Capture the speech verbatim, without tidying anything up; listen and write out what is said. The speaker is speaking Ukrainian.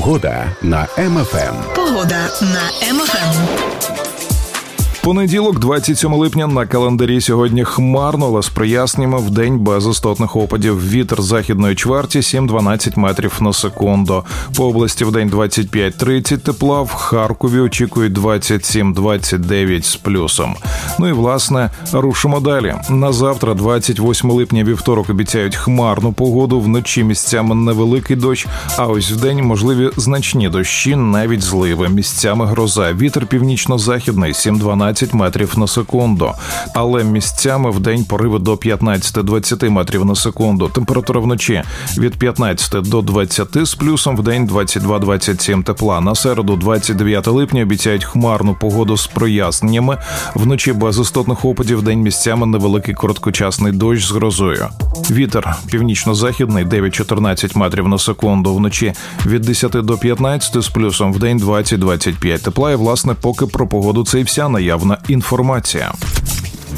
Погода на Ем Еф Ем. Погода на Ем Еф Ем. Понеділок, двадцять сьомого липня, на календарі сьогодні хмарно, але з проясненнями, вдень без істотних опадів. Вітер західної чверті сім-дванадцять метрів на секунду. По області вдень двадцять п'ять тридцять тепла, в Харкові очікують двадцять сім-двадцять дев'ять з плюсом. Ну і, власне, рушимо далі. На завтра, двадцять восьмого липня, вівторок, обіцяють хмарну погоду, вночі місцями невеликий дощ, а ось вдень можливі значні дощі, навіть зливи, місцями гроза. Вітер північно-західний сім-дванадцять метрів на секунду. Але місцями вдень пориви до п'ятнадцять-двадцять метрів на секунду. Температура вночі від п'ятнадцять до двадцяти з плюсом, вдень двадцять два двадцять сім тепла. На середу, двадцять дев'ятого липня, обіцяють хмарну погоду з проясненнями. Вночі без істотних опадів, день місцями невеликий короткочасний дощ з грозою. Вітер північно-західний дев'ять-чотирнадцять метрів на секунду. Вночі від десяти до п'ятнадцяти з плюсом, вдень двадцять-двадцять п'ять тепла. І, власне, поки про погоду це і вся наявна інформація.